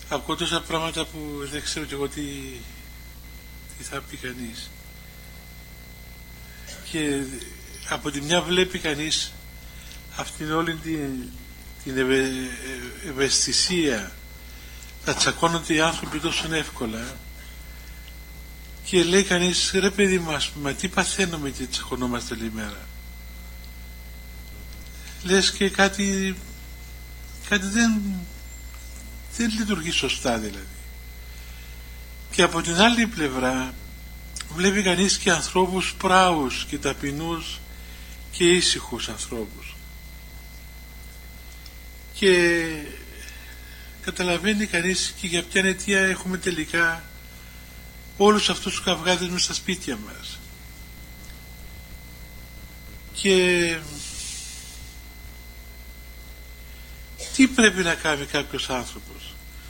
ακούω τόσα πράγματα που δεν ξέρω κι εγώ τι θα πει κανείς. Και από τη μια βλέπει κανείς αυτήν όλη την ευαισθησία να τσακώνονται οι άνθρωποι τόσο εύκολα, και λέει κανείς, ρε παιδί μας, μα τι παθαίνουμε και τσακωνόμαστε όλη μέρα. Λες και κάτι δεν λειτουργεί σωστά δηλαδή. Και από την άλλη πλευρά βλέπει κανείς και ανθρώπους πράους και ταπεινούς και ήσυχους ανθρώπους, και καταλαβαίνει κανείς και για ποια αιτία έχουμε τελικά όλους αυτούς τους καυγάδες μες στα σπίτια μας. Και τι πρέπει να κάνει κάποιος άνθρωπος?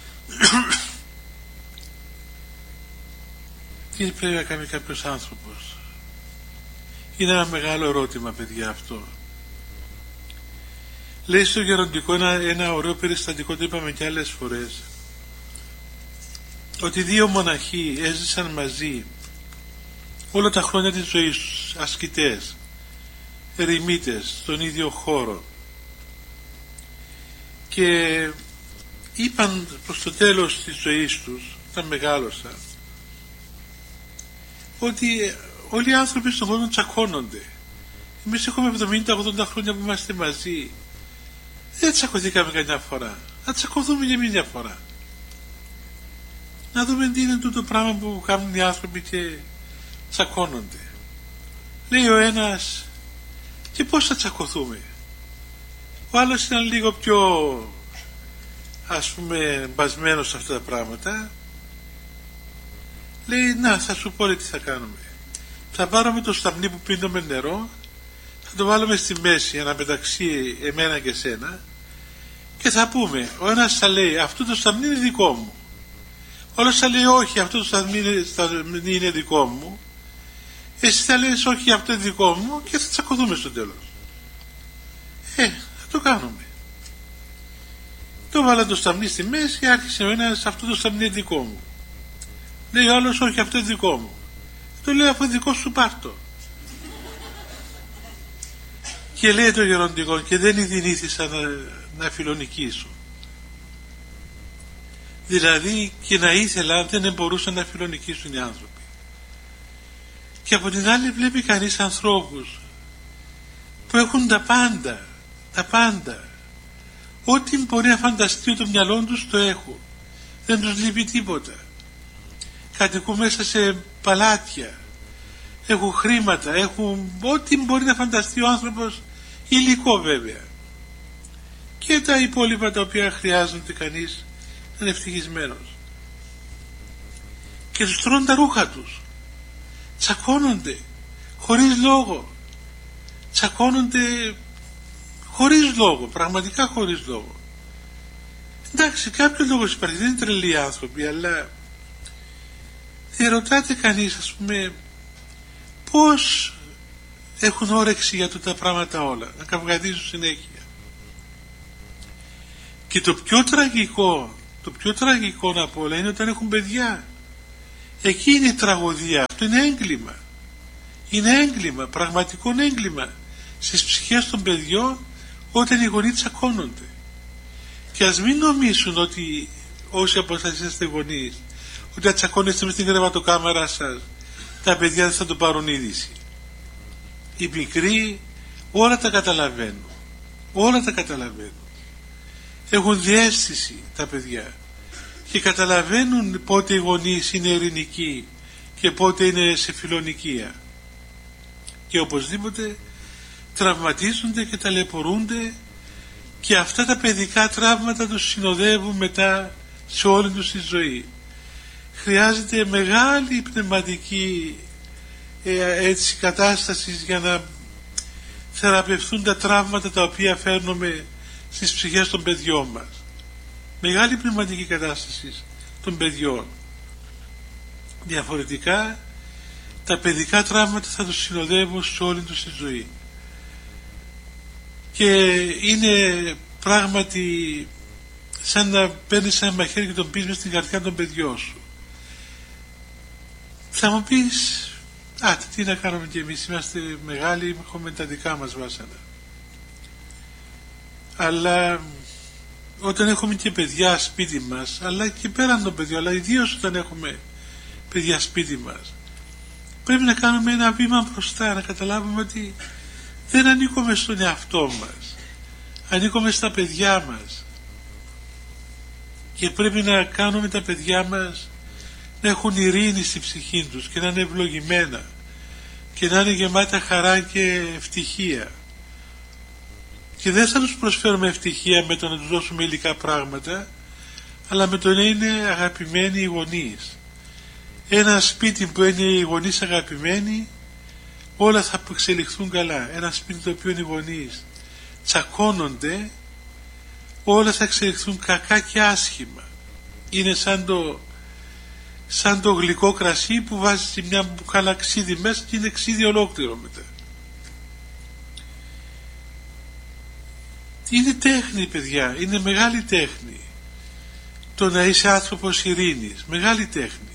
Τι πρέπει να κάνει κάποιος άνθρωπος? Είναι ένα μεγάλο ερώτημα, παιδιά, αυτό. Λέει στο Γεροντικό ένα ωραίο περιστατικό, το είπαμε και άλλες φορές, ότι δύο μοναχοί έζησαν μαζί όλα τα χρόνια της ζωής τους, ασκητές, ερημίτες, στον ίδιο χώρο, και είπαν προς το τέλος της ζωής τους, όταν μεγάλωσαν, ότι όλοι οι άνθρωποι στον κόσμο τσακώνονται. Εμείς έχουμε 70-80 χρόνια που είμαστε μαζί, δεν τσακωθήκαμε καμιά φορά, να τσακωθούμε για μια φορά, να δούμε τι είναι τούτο πράγμα που κάνουν οι άνθρωποι και τσακώνονται. Λέει ο ένας, και πώς θα τσακωθούμε? Ο άλλος ήταν λίγο πιο, ας πούμε, μπασμένος σε αυτά τα πράγματα. Λέει, να, θα σου πω τι θα κάνουμε. Θα πάρουμε το σταμνί που πίνουμε νερό, θα το βάλουμε στη μέση αναμεταξύ εμένα και σένα, και θα πούμε, ο ένας θα λέει, αυτό το σταμνί είναι δικό μου, ο άλλος θα λέει, όχι, αυτό το σταμνί είναι δικό μου, εσύ θα λες, όχι, αυτό είναι δικό μου, και θα τσακωθούμε στο τέλος. Θα το κάνουμε. Το βάλα το σταμνί στη μέση, άρχισε ο ένας, αυτό το σταμνί είναι δικό μου. Λέει ο άλλος, όχι, αυτό είναι δικό μου. Το λέει, αφού είναι δικό σου, πάρτο. Και λέει το Γεροντικό, και δεν ειδηνήθησα να φιλονικήσω. Δηλαδή, και να ήθελα, δεν μπορούσαν να φιλονικήσουν οι άνθρωποι. Και από την άλλη βλέπει κανείς ανθρώπους που έχουν τα πάντα, ό,τι μπορεί να φανταστεί το μυαλό τους το έχουν, δεν τους λείπει τίποτα, κατοικούν μέσα σε παλάτια, έχουν χρήματα, έχουν ό,τι μπορεί να φανταστεί ο άνθρωπος, υλικό βέβαια, και τα υπόλοιπα τα οποία χρειάζονται κανείς να είναι ευτυχισμένος. Και τους τρώνε τα ρούχα τους, τσακώνονται χωρίς λόγο, τσακώνονται χωρίς λόγο, πραγματικά χωρίς λόγο. Εντάξει, κάποιο λόγος υπάρχει, δεν είναι τρελοί άνθρωποι, αλλά διαρωτάται κανείς, ας πούμε, πώς έχουν όρεξη για τα πράγματα όλα, να καυγαδίζουν συνέχεια. Και το πιο τραγικό απ' όλα είναι όταν έχουν παιδιά. Εκεί είναι η τραγωδία, αυτό είναι έγκλημα. Είναι έγκλημα, πραγματικό έγκλημα στις ψυχές των παιδιών όταν οι γονείς τσακώνονται. Και ας μην νομίζουν ότι όσοι από εσάς είστε γονείς, ότι αν τσακώνεστε μες στην κρεβατοκάμαρα σας, τα παιδιά δεν θα το πάρουν είδηση. Οι μικροί όλα τα καταλαβαίνουν, έχουν διαίσθηση τα παιδιά και καταλαβαίνουν πότε οι γονείς είναι ειρηνικοί και πότε είναι σε φιλονικία, και οπωσδήποτε τραυματίζονται και ταλαιπωρούνται, και αυτά τα παιδικά τραύματα τους συνοδεύουν μετά σε όλη τους τη ζωή. Χρειάζεται μεγάλη πνευματική κατάσταση για να θεραπευθούν τα τραύματα τα οποία φέρνουμε στις ψυχές των παιδιών μας. Μεγάλη πνευματική κατάσταση των παιδιών. Διαφορετικά τα παιδικά τραύματα θα τους συνοδεύουν σε όλη τους τη ζωή. Και είναι πράγματι σαν να παίρνεις ένα μαχαίρι και τον πεις μες στην καρδιά των παιδιών σου. Θα μου πεις, τι να κάνουμε κι εμείς, είμαστε μεγάλοι, έχουμε τα δικά μας βάσανα. Αλλά όταν έχουμε και παιδιά σπίτι μας, αλλά και πέραν των παιδιών, αλλά ιδίως όταν έχουμε παιδιά σπίτι μας, πρέπει να κάνουμε ένα βήμα μπροστά, να καταλάβουμε ότι δεν ανήκουμε στον εαυτό μας, ανήκουμε στα παιδιά μας, και πρέπει να κάνουμε τα παιδιά μας να έχουν ειρήνη στη ψυχή τους και να είναι ευλογημένα και να είναι γεμάτα χαρά και ευτυχία. Και δεν θα τους προσφέρουμε ευτυχία με το να τους δώσουμε υλικά πράγματα, αλλά με το να είναι αγαπημένοι οι γονείς. Ένα σπίτι που είναι οι γονείς αγαπημένοι, όλα θα εξελιχθούν καλά. Ένα σπίτι το οποίο οι γονείς τσακώνονται, όλα θα εξελιχθούν κακά και άσχημα. Είναι σαν το γλυκό κρασί που βάζεις μια μπουκάλα ξύδι μέσα και είναι ξύδι ολόκληρο μετά. Είναι τέχνη, παιδιά, είναι μεγάλη τέχνη το να είσαι άνθρωπος ειρήνης, μεγάλη τέχνη,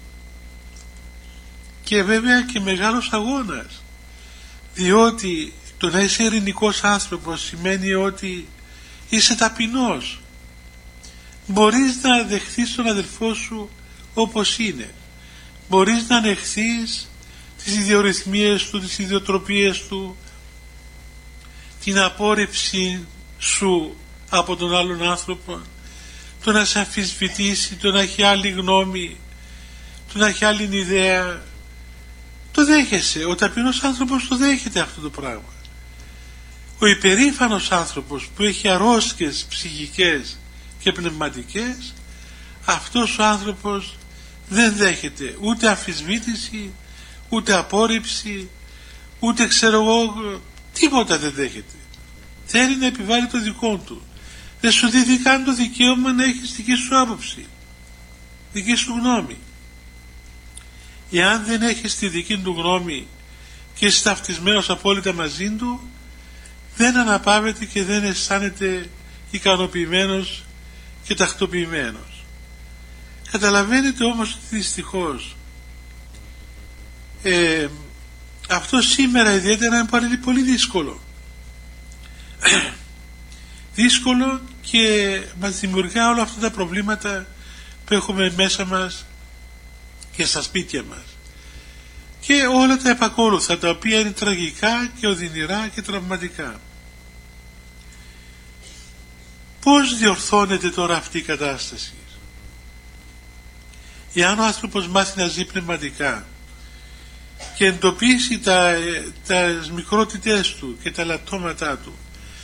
και βέβαια και μεγάλος αγώνας, διότι το να είσαι ειρηνικός άνθρωπος σημαίνει ότι είσαι ταπεινός. Μπορείς να δεχθείς τον αδελφό σου όπως είναι, μπορείς να ανεχθείς τις ιδιορυθμίες του, τις ιδιοτροπίες του, την απόρριψη σου από τον άλλον άνθρωπο, το να σε αμφισβητήσει, το να έχει άλλη γνώμη, το να έχει άλλη ιδέα. Το δέχεσαι. Ο ταπεινός άνθρωπος το δέχεται αυτό το πράγμα. Ο υπερήφανος άνθρωπος που έχει αρρώστιες ψυχικές και πνευματικές, αυτός ο άνθρωπος δεν δέχεται ούτε αμφισβήτηση, ούτε απόρριψη, ούτε ξέρω εγώ, τίποτα δεν δέχεται. Θέλει να επιβάλλει το δικό του. Δεν σου δίδει καν το δικαίωμα να έχεις δική σου άποψη, δική σου γνώμη. Εάν δεν έχεις τη δική του γνώμη και είσαι ταυτισμένος απόλυτα μαζί του, δεν αναπαύεται και δεν αισθάνεται ικανοποιημένος και τακτοποιημένος. Καταλαβαίνετε όμως ότι δυστυχώς αυτό σήμερα ιδιαίτερα είναι πολύ δύσκολο. Δύσκολο, και μας δημιουργά όλα αυτά τα προβλήματα που έχουμε μέσα μας και στα σπίτια μας, και όλα τα επακόλουθα, τα οποία είναι τραγικά και οδυνηρά και τραυματικά. Πώς διορθώνεται τώρα αυτή η κατάσταση? Εάν ο άνθρωπος μάθει να ζει πνευματικά και εντοπίσει τα μικρότητες του και τα λατώματά του,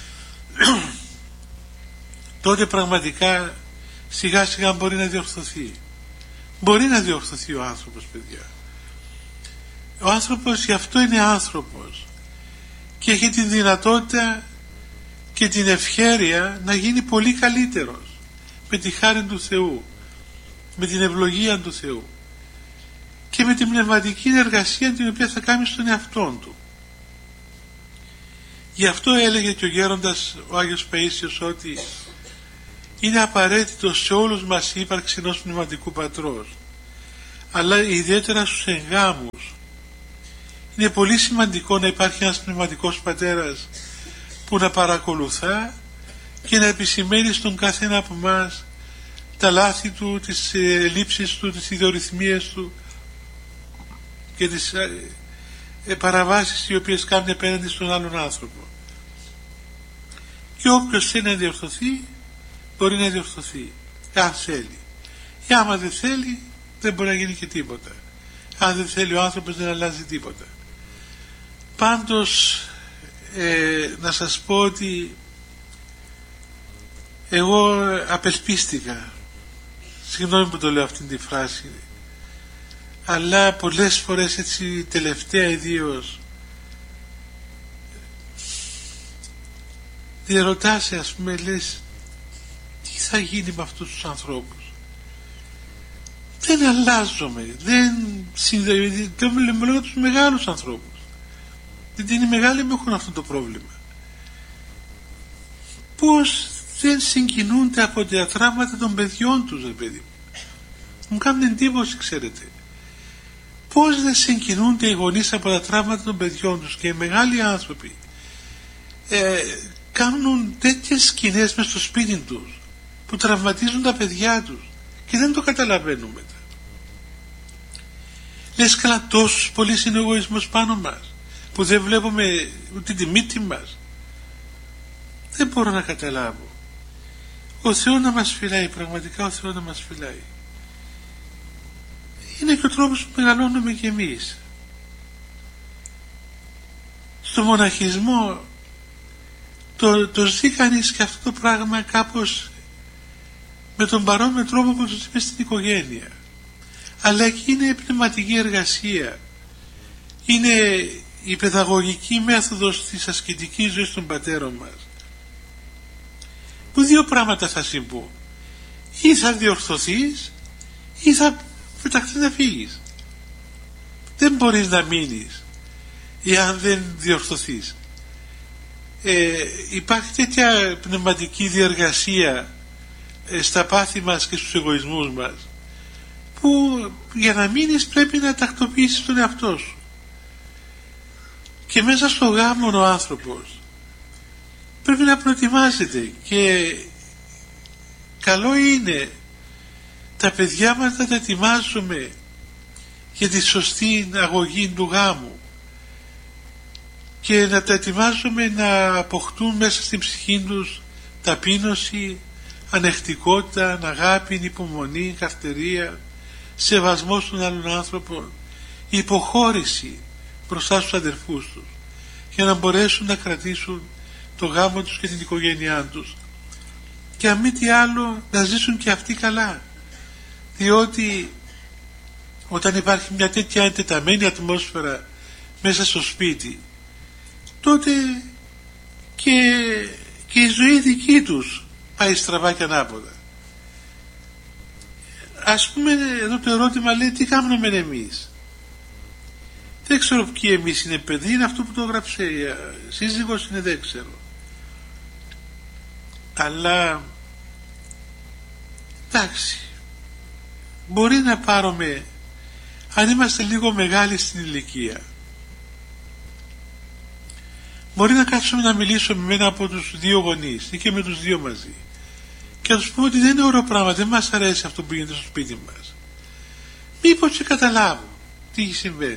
τότε πραγματικά σιγά σιγά μπορεί να διορθωθεί. Μπορεί να διορθωθεί ο άνθρωπος, παιδιά. Ο άνθρωπος γι' αυτό είναι άνθρωπος και έχει την δυνατότητα και την ευχέρεια να γίνει πολύ καλύτερος με τη χάρη του Θεού, με την ευλογία του Θεού και με την πνευματική εργασία την οποία θα κάνει στον εαυτό του. Γι' αυτό έλεγε και ο γέροντας ο Άγιος Παΐσιος ότι είναι απαραίτητο σε όλους μας η ύπαρξη ενός πνευματικού πατρός, αλλά ιδιαίτερα στους εγγάμους είναι πολύ σημαντικό να υπάρχει ένας πνευματικός πατέρας που να παρακολουθά και να επισημαίνει στον καθένα από εμάς τα λάθη του, τις ελλείψεις του, τις ιδιορυθμίες του και τις παραβάσεις οι οποίες κάνει απέναντι στον άλλον άνθρωπο. Και όποιος θέλει να διορθωθεί μπορεί να διορθωθεί, αν θέλει. Και άμα δεν θέλει δεν μπορεί να γίνει και τίποτα. Αν δεν θέλει ο άνθρωπος δεν αλλάζει τίποτα. Πάντως να σας πω ότι εγώ απελπίστηκα, συγγνώμη που το λέω αυτή τη φράση, αλλά πολλές φορές έτσι τελευταία ιδίως διερωτάσαι, ας πούμε, λες τι θα γίνει με αυτούς τους ανθρώπους? Δεν αλλάζομαι, δεν μιλώ τους μεγάλους ανθρώπους, γιατί είναι μεγάλοι που έχουν αυτό το πρόβλημα. Πώς δεν συγκινούνται από τα τραύματα των παιδιών τους, ρε παιδί μου. Κάνουν εντύπωση, ξέρετε. Πώς δεν συγκινούνται οι γονείς από τα τραύματα των παιδιών τους, και οι μεγάλοι άνθρωποι κάνουν τέτοιες σκηνές μες στο σπίτι τους που τραυματίζουν τα παιδιά τους και δεν το καταλαβαίνουν μετά. Λες, καλά, τόσους πολλής είναι ο εγωισμός πάνω μας που δεν βλέπουμε ούτε τη μύτη μας. Δεν μπορώ να καταλάβω. Ο Θεός να μας φυλάει, πραγματικά ο Θεός να μας φυλάει. Είναι και ο τρόπος που μεγαλώνουμε κι εμείς. Στο μοναχισμό το ζει κανείς και αυτό το πράγμα κάπως με τον παρόμοιο τρόπο που το ζει στην οικογένεια. Αλλά εκεί είναι η πνευματική εργασία, είναι η παιδαγωγική μέθοδος της ασκητικής ζωής των πατέρων μας, που δύο πράγματα θα συμβούν: ή θα διορθωθείς ή θα πεταχτείς να φύγεις. Δεν μπορείς να μείνεις εάν δεν διορθωθείς. Υπάρχει τέτοια πνευματική διεργασία στα πάθη μας και στους εγωισμούς μας, που για να μείνεις πρέπει να τακτοποιήσεις τον εαυτό σου. Και μέσα στο γάμο ο άνθρωπος πρέπει να προετοιμάζεται, και καλό είναι τα παιδιά μας να τα ετοιμάζουμε για τη σωστή αγωγή του γάμου και να τα ετοιμάζουμε να αποκτούν μέσα στην ψυχή τους ταπείνωση, ανεχτικότητα, αγάπη, υπομονή, καρτερία, σεβασμός των άλλων άνθρωπων, υποχώρηση μπροστά στους αδερφούς τους, για να μπορέσουν να κρατήσουν το γάμο τους και την οικογένειά τους, και αν μη τι άλλο να ζήσουν και αυτοί καλά. Διότι όταν υπάρχει μια τέτοια εντεταμένη ατμόσφαιρα μέσα στο σπίτι, τότε και η ζωή δική τους πάει στραβά και ανάποδα. Ας πούμε, εδώ το ερώτημα λέει, τι κάνουμε εμείς? Δεν ξέρω ποιοι εμείς είναι. Παιδί είναι αυτό που το έγραψε, σύζυγος είναι, δεν ξέρω. Αλλά εντάξει, μπορεί να πάρουμε, αν είμαστε λίγο μεγάλοι στην ηλικία, μπορεί να κάτσουμε να μιλήσουμε με ένα από τους δύο γονείς ή και με τους δύο μαζί και να τους πούμε ότι δεν είναι ωραίο πράγμα, δεν μας αρέσει αυτό που γίνεται στο σπίτι μας. Μήπως και καταλάβουν τι συμβαίνει.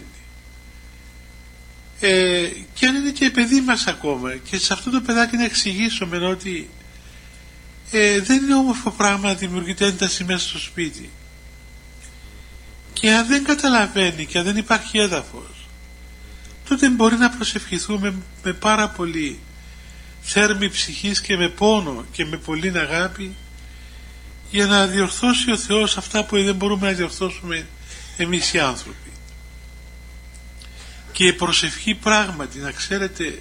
Και αν είναι και παιδί μας ακόμα, και σε αυτό το παιδάκι να εξηγήσουμε ότι δεν είναι όμορφο πράγμα να δημιουργείται ένταση μέσα στο σπίτι, και αν δεν καταλαβαίνει και αν δεν υπάρχει έδαφος, τότε μπορεί να προσευχηθούμε με πάρα πολύ θέρμη ψυχής και με πόνο και με πολλή αγάπη, για να διορθώσει ο Θεός αυτά που δεν μπορούμε να διορθώσουμε εμείς οι άνθρωποι. Και η προσευχή πράγματι, να ξέρετε,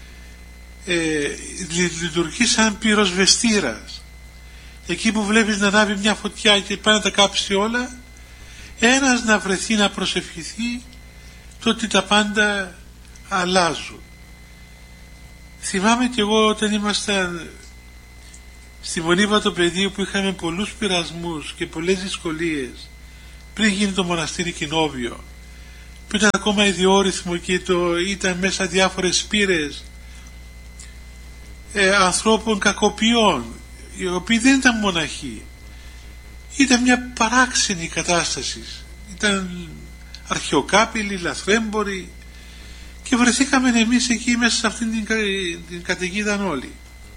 λειτουργεί σαν πυροσβεστήρας. Εκεί που βλέπεις να ανάβει μια φωτιά και πάει να τα κάψει όλα, ένας να βρεθεί να προσευχηθεί, τότε τα πάντα αλλάζουν. Θυμάμαι και εγώ όταν ήμασταν στη Μονή Βατοπεδίου, που είχαμε πολλούς πειρασμούς και πολλές δυσκολίες πριν γίνει το μοναστήρι Κοινόβιο, που ήταν ακόμα ιδιόρυθμο και ήταν μέσα διάφορες σπήρες ανθρώπων κακοποιών, οι οποίοι δεν ήταν μοναχοί. Ήταν μια παράξενη κατάσταση, ήταν αρχαιοκάπηλοι, λαθρέμποροι, και βρεθήκαμε εμείς εκεί μέσα σε αυτήν την καταιγίδα όλοι,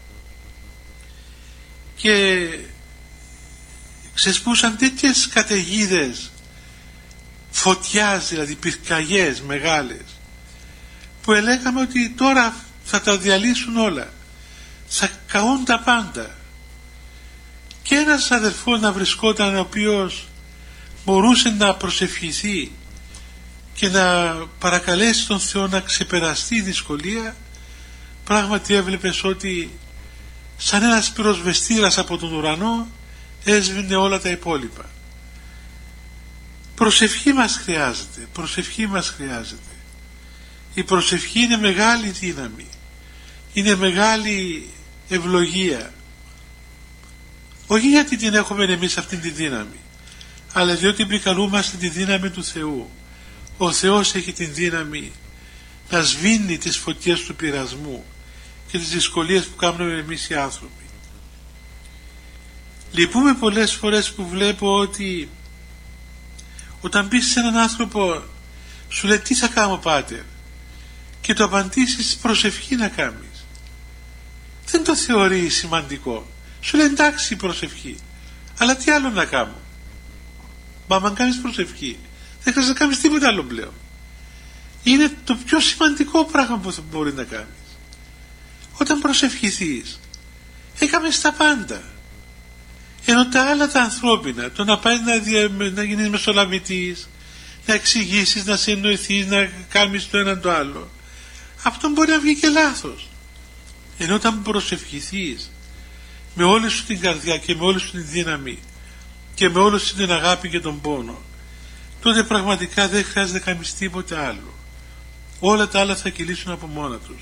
και ξεσπούσαν τέτοιες καταιγίδες φωτιάς, δηλαδή πυρκαγιές μεγάλες, που έλεγαμε ότι τώρα θα τα διαλύσουν όλα, θα καούν τα πάντα. Και ένας αδερφός να βρισκόταν, ο οποίος μπορούσε να προσευχηθεί και να παρακαλέσει τον Θεό να ξεπεραστεί η δυσκολία, πράγματι έβλεπες ότι σαν ένας πυροσβεστήρας από τον ουρανό έσβηνε όλα τα υπόλοιπα. Προσευχή μας χρειάζεται, προσευχή μας χρειάζεται. Η προσευχή είναι μεγάλη δύναμη, είναι μεγάλη ευλογία. Όχι γιατί την έχουμε εμείς αυτήν τη δύναμη, αλλά διότι επικαλούμαστε τη δύναμη του Θεού. Ο Θεός έχει την δύναμη να σβήνει τις φωτιές του πειρασμού και τις δυσκολίες που κάνουμε εμείς οι άνθρωποι. Λυπούμε πολλές φορές που βλέπω ότι όταν πεις σε έναν άνθρωπο, σου λέει τι θα κάνω πάτερ, και το απαντήσεις προσευχή να κάνεις, δεν το θεωρεί σημαντικό. Σου λέει εντάξει προσευχή, αλλά τι άλλο να κάνω? Μα αν κάνεις προσευχή δεν χρειάζεται να κάνεις τίποτα άλλο πλέον. Είναι το πιο σημαντικό πράγμα που μπορεί να κάνεις. Όταν προσευχηθείς έκαμες τα πάντα, ενώ τα άλλα τα ανθρώπινα, το να πάει να γίνεις μεσολαβητής, να εξηγήσεις, να συνεννοηθείς, να κάνεις το ένα το άλλο, αυτό μπορεί να βγει και λάθος. Ενώ όταν προσευχηθείς με όλη σου την καρδιά και με όλη σου την δύναμη και με όλη σου την αγάπη και τον πόνο, τότε πραγματικά δεν χρειάζεται να κάνεις τίποτε άλλο. Όλα τα άλλα θα κυλήσουν από μόνα τους.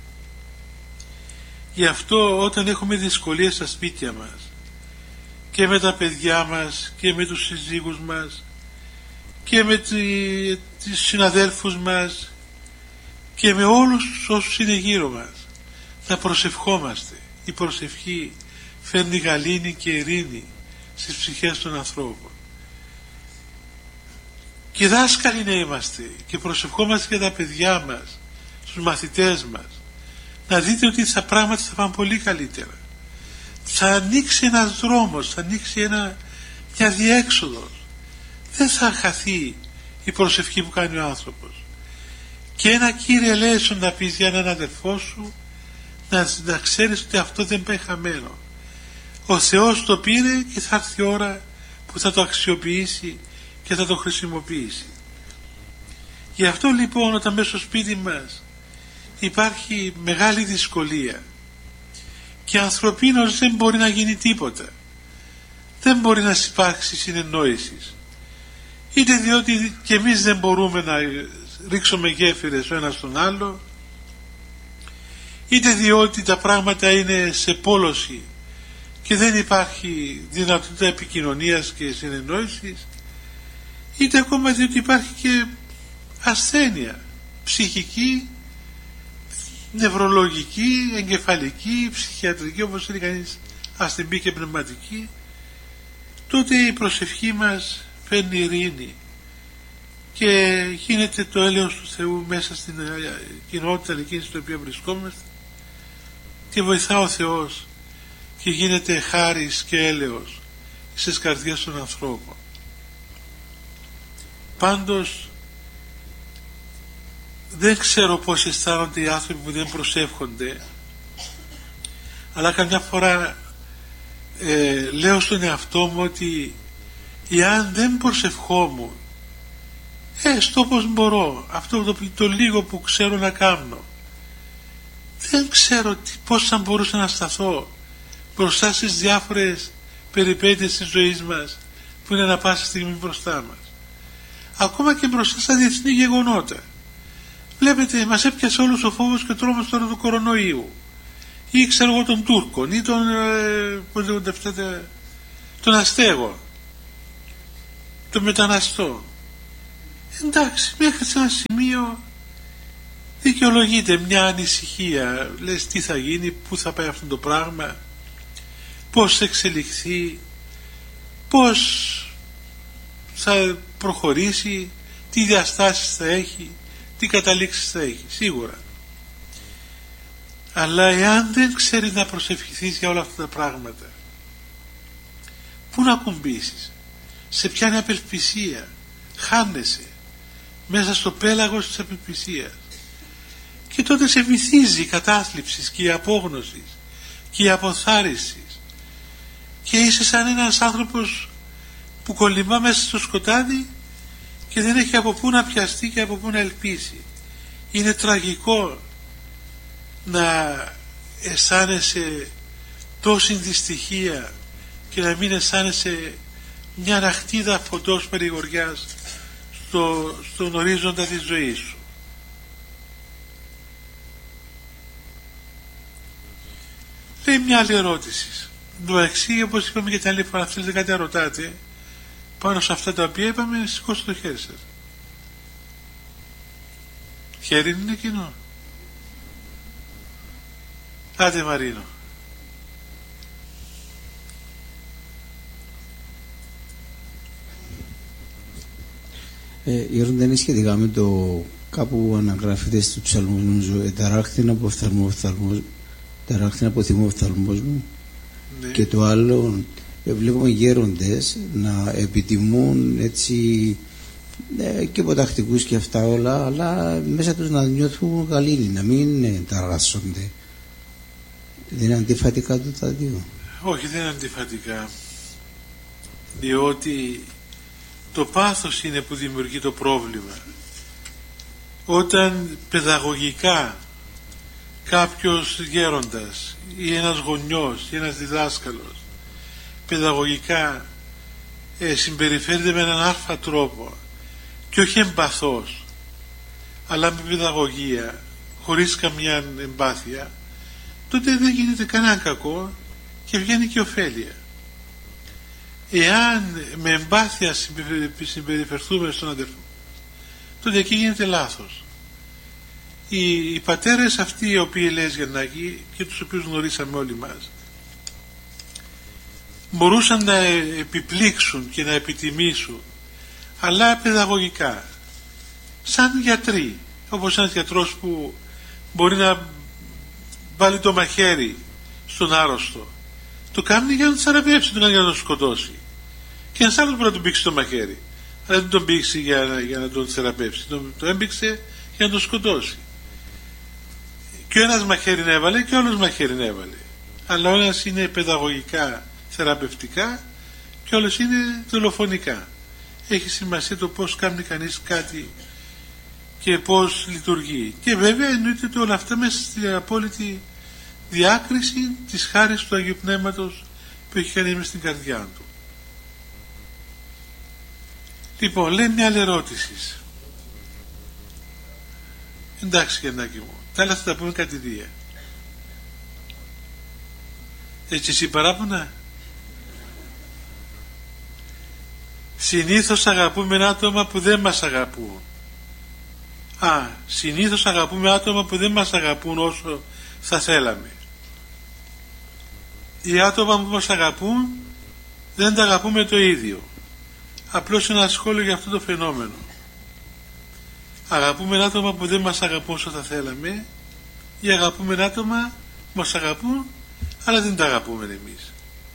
Γι' αυτό όταν έχουμε δυσκολίες στα σπίτια μας και με τα παιδιά μας και με τους συζύγους μας και με τις συναδέλφους μας και με όλους όσους είναι γύρω μας, να προσευχόμαστε. Η προσευχή φέρνει γαλήνη και ειρήνη στις ψυχές των ανθρώπων. Και δάσκαλοι να είμαστε και προσευχόμαστε για τα παιδιά μας, στους μαθητές μας, να δείτε ότι τα πράγματα θα πάνε πολύ καλύτερα. Θα ανοίξει ένας δρόμος, θα ανοίξει μια διέξοδος. Δεν θα χαθεί η προσευχή που κάνει ο άνθρωπος. Και ένα Κύριε ελέησον να πεις για έναν αδερφό σου, να ξέρεις ότι αυτό δεν πάει χαμένο. Ο Θεός το πήρε και θα έρθει η ώρα που θα το αξιοποιήσει και θα το χρησιμοποιήσει. Γι' αυτό λοιπόν όταν μέσα στο σπίτι μας υπάρχει μεγάλη δυσκολία και ανθρωπίνως δεν μπορεί να γίνει τίποτα, δεν μπορεί να υπάρξει συνεννόηση, είτε διότι και εμείς δεν μπορούμε να ρίξουμε γέφυρες ο ένας στον άλλο, είτε διότι τα πράγματα είναι σε πόλωση και δεν υπάρχει δυνατότητα επικοινωνίας και συνεννόησης, είτε ακόμα διότι υπάρχει και ασθένεια ψυχική, νευρολογική, εγκεφαλική, ψυχιατρική, όπως είναι κανείς ας την πει, και πνευματική, τότε η προσευχή μας φέρνει ειρήνη και γίνεται το έλεος του Θεού μέσα στην κοινότητα εκείνη στην οποία βρισκόμαστε και βοηθά ο Θεός και γίνεται χάρις και έλεος στις καρδιές των ανθρώπων. Πάντως δεν ξέρω πώς αισθάνονται οι άνθρωποι που δεν προσεύχονται, αλλά καμιά φορά λέω στον εαυτό μου ότι εάν δεν προσευχόμουν στο πως μπορώ, αυτό το λίγο που ξέρω να κάνω, δεν ξέρω πώς θα μπορούσα να σταθώ μπροστά στις διάφορες περιπέτειες της ζωής μας που είναι ανα πάσα στιγμή μπροστά μας, ακόμα και μπροστά στα διεθνή γεγονότα. Βλέπετε, μας έπιασε όλος ο φόβος και ο τρόμος τώρα του κορονοϊού, ή ξέρω εγώ των Τούρκων, ή των αστέγων, των μεταναστών. Εντάξει, μέχρι σε ένα σημείο δικαιολογείται μια ανησυχία. Λες τι θα γίνει, πού θα πάει αυτό το πράγμα, πώς θα εξελιχθεί, πώς θα προχωρήσει, τι διαστάσεις θα έχει, τι καταλήξεις θα έχει, σίγουρα. Αλλά εάν δεν ξέρεις να προσευχηθείς για όλα αυτά τα πράγματα, πού να κουμπίσεις, σε ποια είναι απελπισία, χάνεσαι μέσα στο πέλαγος της απελπισίας και τότε σε βυθίζει η κατάθλιψη και η απόγνωση και η αποθάρρυνση και είσαι σαν ένας άνθρωπος που κολυμπά μέσα στο σκοτάδι και δεν έχει από πού να πιαστεί και από πού να ελπίσει. Είναι τραγικό να αισθάνεσαι τόση δυστυχία και να μην αισθάνεσαι μια ραχτίδα φωτός περιγοριάς στον ορίζοντα της ζωής σου. Λέει μια άλλη ερώτηση. Εντάξει, όπως είπαμε και την άλλη φορά, θέλετε κάτι να ρωτάτε πάνω σε αυτά τα οποία είπαμε, σηκώστε το χέρι σας. Χέρι είναι εκείνο. Άντε Μαρίνο. Η ερώτηση είναι σχετικά με το κάπου αναγράφεται στους ψαλμούς, νομίζω, εταράχθην από θυμό-οφθαλμός μου. Ναι. Και το άλλο, βλέπουμε γέροντες να επιτιμούν έτσι και ποτακτικούς και αυτά όλα, αλλά μέσα τους να νιώθουν γαλήνη, να μην ταράσσονται. Δεν είναι αντιφατικά τα δύο? Όχι, δεν είναι αντιφατικά, διότι το πάθος είναι που δημιουργεί το πρόβλημα. Όταν παιδαγωγικά κάποιος γέροντας ή ένας γονιός ή ένας διδάσκαλος παιδαγωγικά συμπεριφέρεται με έναν άρφα τρόπο και όχι εμπαθώς, αλλά με παιδαγωγία, χωρίς καμιά εμπάθεια, τότε δεν γίνεται κανένα κακό και βγαίνει και ωφέλεια. Εάν με εμπάθεια συμπεριφερθούμε στον αδερφό, τότε εκεί γίνεται λάθος. Οι πατέρες αυτοί οι οποίοι λες Γιαννάκη και τους οποίους γνωρίσαμε όλοι μας, μπορούσαν να επιπλήξουν και να επιτιμήσουν, αλλά παιδαγωγικά, σαν γιατροί, όπως ένας γιατρός που μπορεί να βάλει το μαχαίρι στον άρρωστο, το κάνει για να τον θεραπεύσει, το κάνει για να τον σκοτώσει, και ένας άλλος μπορεί να τον πήξει το μαχαίρι, αλλά δεν τον πήξει για να τον θεραπεύσει, το έμπηξε για να τον σκοτώσει. Και ο ένας μαχαίρι έβαλε και ο άλλος μαχαίρι έβαλε, αλλά ο ένας είναι παιδαγωγικά θεραπευτικά και όλες είναι δολοφονικά. Έχει σημασία το πώς κάνει κανείς κάτι και πώς λειτουργεί, και βέβαια εννοείται ότι όλα αυτά μέσα στην απόλυτη διάκριση της χάρης του Αγίου Πνεύματος που έχει κάνει μες στην καρδιά του. Λοιπόν, λέει μια άλλη ερώτηση. Εντάξει Γιαννάκη μου, τα άλλα θα τα πούμε κατηδία. Έτσι εσύ παράπονα? Συνήθως αγαπούμε άτομα που δεν μας αγαπούν. Συνήθως αγαπούμε άτομα που δεν μας αγαπούν όσο θα θέλαμε. Οι άτομα που μας αγαπούν δεν τα αγαπούμε το ίδιο. Απλώς ένα σχόλιο για αυτό το φαινόμενο. Αγαπούμε άτομα που δεν μας αγαπούν όσο θα θέλαμε, ή αγαπούμε άτομα που μας αγαπούν αλλά δεν τα αγαπούμε εμείς.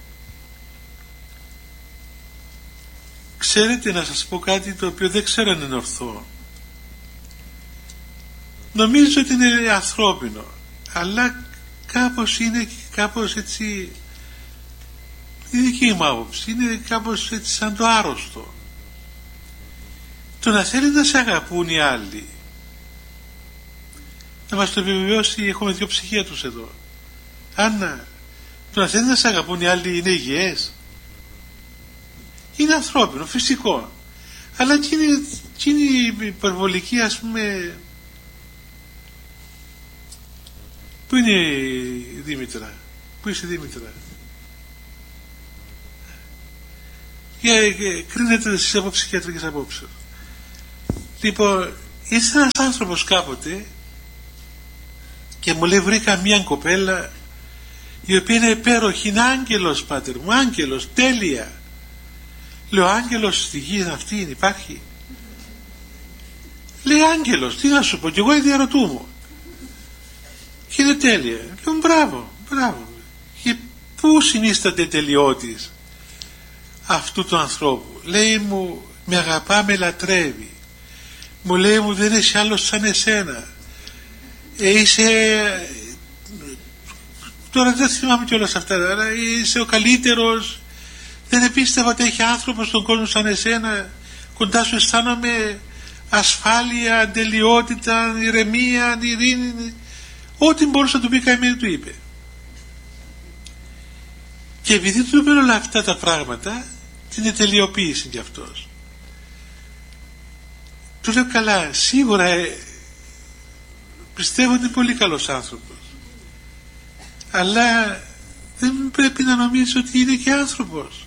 Ξέρετε, να σας πω κάτι το οποίο δεν ξέρω αν είναι ορθό. Νομίζω ότι είναι ανθρώπινο, αλλά κάπως είναι, κάπως έτσι, η δική μου άποψη, είναι κάπως έτσι σαν το άρρωστο. Το να θέλει να σε αγαπούν οι άλλοι, να μας το επιβεβαιώσει, έχουμε δύο ψυχία τους εδώ. Άννα, το να θέλει να σε αγαπούν οι άλλοι είναι υγιές? Είναι ανθρώπινο, φυσικό, αλλά και είναι η υπερβολική, ας πούμε. Πού είναι η Δήμητρα? Πού είσαι Δήμητρα? Κρίνετε εσείς από ψυχιατρικές απόψεις. Λοιπόν, είσαι ένας άνθρωπος κάποτε και μου λέει βρήκα μια κοπέλα η οποία είναι υπέροχη, είναι άγγελος πάτερ μου, άγγελος, τέλεια. Λέω άγγελος στη γη αυτή υπάρχει? Λέει άγγελος, τι να σου πω, και εγώ διαρωτούμαι. Και είναι τέλεια. Λέω μπράβο, μπράβο. Και πού συνίσταται η τελειότης αυτού του ανθρώπου? Λέει μου με αγαπά, με λατρεύει. Μου λέει μου δεν έχει άλλος σαν εσένα. Είσαι, τώρα δεν θυμάμαι κιόλας αυτά, αλλά είσαι ο καλύτερος. Δεν επίστευα ότι έχει άνθρωπο στον κόσμο σαν εσένα. Κοντά σου αισθάνομαι ασφάλεια, αντελειότητα, ηρεμία, ειρήνη. Ό,τι μπορούσε να του πει καημένη του είπε. Και επειδή του είπαν όλα αυτά τα πράγματα, την τελειοποίησε κι αυτός. Του λέω καλά, σίγουρα πιστεύω ότι είναι πολύ καλός άνθρωπος, αλλά δεν πρέπει να νομίζει ότι είναι και άνθρωπος.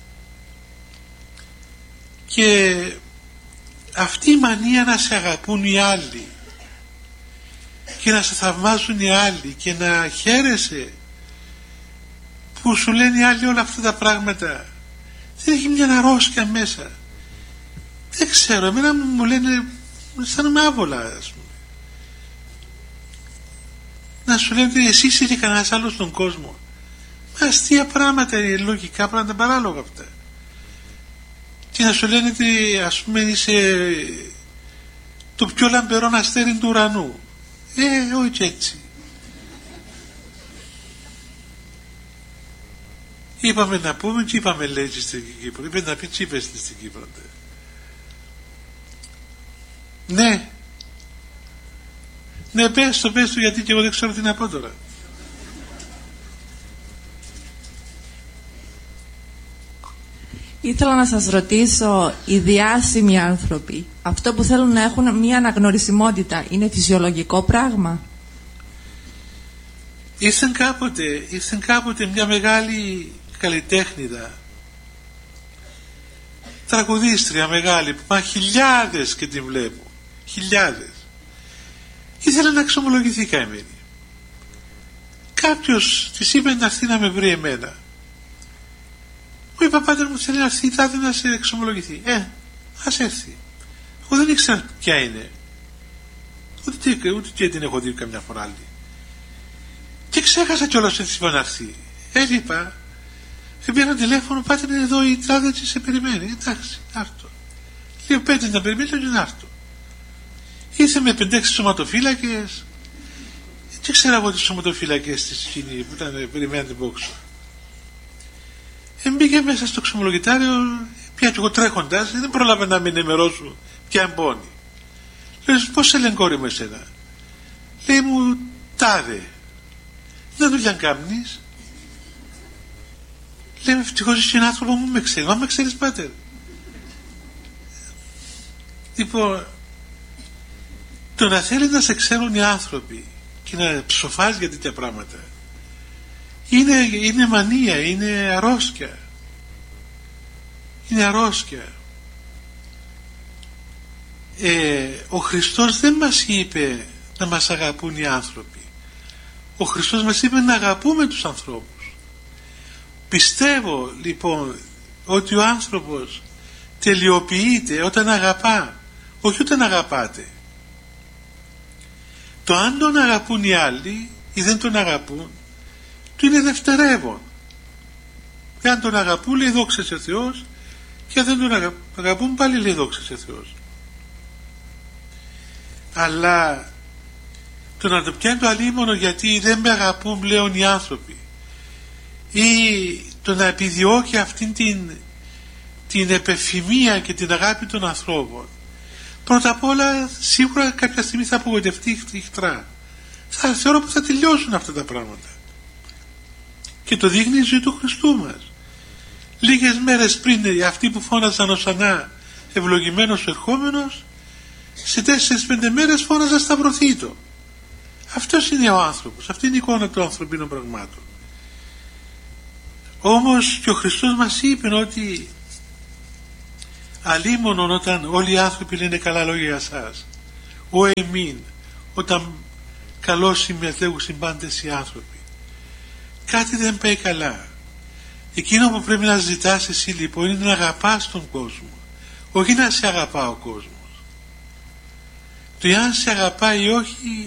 Και αυτή η μανία να σε αγαπούν οι άλλοι και να σε θαυμάζουν οι άλλοι και να χαίρεσαι που σου λένε οι άλλοι όλα αυτά τα πράγματα, δεν έχει μια αρρώστια μέσα. Δεν ξέρω, εμένα μου λένε, αισθάνομαι άβολα, ας πούμε. Να σου λένε εσύ είσαι και κανένας άλλος στον κόσμο. Μα αστεία πράγματα, λογικά πράγματα, παράλογα αυτά. Και να σου λένε ότι ας πούμε είσαι το πιο λαμπερό αστέρι του ουρανού. Όχι και έτσι. Είπαμε να πούμε και είπαμε λέει στην Κύπρο. Είπε να πει και είπες στην Κύπρο. Ναι. Ναι, πες το γιατί και εγώ δεν ξέρω τι να πω τώρα. Ήθελα να σας ρωτήσω, οι διάσημοι άνθρωποι, αυτό που θέλουν να έχουν μια αναγνωρισιμότητα, είναι φυσιολογικό πράγμα? Ήσαν κάποτε μια μεγάλη καλλιτέχνηδα, τραγουδίστρια μεγάλη, που πάνε χιλιάδες και την βλέπω, χιλιάδες. Ήθελε να εξομολογηθεί καημένη. Κάποιος της είπε να έρθει να με βρει εμένα. Μου είπε πατέρα μου θέλει να έρθει τάδε να σε εξομολογηθεί. Ας έρθει. Εγώ δεν ήξερα ποια είναι. Ούτε και την έχω δει καμιά φορά άλλη. Και ξέχασα κιόλας ότι είπα να έρθει. Έλειπα. Πήγα τηλέφωνο, πάτε είναι εδώ η τάδε και σε περιμένει. Εντάξει, άρτο. Λέω 5 να περιμένει και να έρθω. Ήρθε με 5-6 σωματοφύλακες. Δεν ξέρα εγώ τις σωματοφύλακες στη σκηνή που ήταν περιμένει την πόξο. Μπήκε μέσα στο ξομολογητάριο, πια και εγώ τρέχοντας, δεν πρόλαβα να με ενημερώσω πια εμπόνη. Λέω, πώς σε λένε κόρη μου εσένα? Λέει μου, τάδε. Δεν δουλειά κάνεις? Λέει, ευτυχώς είσαι ένα άνθρωπο μου με ξέρει. Μα με ξέρεις πάτερ? Λοιπόν, το να θέλει να σε ξέρουν οι άνθρωποι και να ψοφάς για τέτοια πράγματα είναι μανία, είναι αρρώστια. Είναι αρρώστια. Ο Χριστός δεν μας είπε να μας αγαπούν οι άνθρωποι. Ο Χριστός μας είπε να αγαπούμε τους ανθρώπους. Πιστεύω λοιπόν ότι ο άνθρωπος τελειοποιείται όταν αγαπά, όχι όταν αγαπάται. Το αν τον αγαπούν οι άλλοι ή δεν τον αγαπούν, του είναι δευτερεύον. Εάν τον αγαπούν λέει δόξα σε Θεός, και αν δεν τον αγαπούν πάλι λέει δόξα σε Θεός. Αλλά το να το πιάνει το αλίμονο γιατί δεν με αγαπούν πλέον οι άνθρωποι, ή το να επιδιώκει αυτήν την επεφημία και την αγάπη των ανθρώπων, πρώτα απ' όλα σίγουρα κάποια στιγμή θα απογοητευτεί ηχτρά. Θα θεωρώ που θα τελειώσουν αυτά τα πράγματα. Και το δείχνει η ζωή του Χριστού μας. Λίγες μέρες πριν αυτοί που φώναζαν οσανά ευλογημένος ο ερχόμενος, σε 4-5 μέρες φώναζαν σταυρωθήτο. Αυτός είναι ο άνθρωπος, αυτή είναι η εικόνα των ανθρωπίνων πραγμάτων. Όμως και ο Χριστός μας είπε ότι αλίμονον όταν όλοι οι άνθρωποι λένε καλά λόγια για σας, ο εμήν, όταν καλώς συμμετέχουν πάντες οι άνθρωποι, κάτι δεν πάει καλά. Εκείνο που πρέπει να ζητάς εσύ λοιπόν είναι να αγαπάς τον κόσμο, όχι να σε αγαπά ο κόσμος. Το εάν σε αγαπάει ή όχι